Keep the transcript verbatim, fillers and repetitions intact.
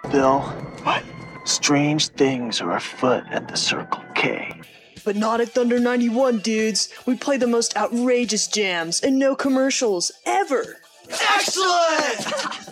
Bill, What? strange things are afoot at the Circle K. But not at Thunder ninety-one, dudes. We play the most outrageous jams and no commercials, ever. Excellent!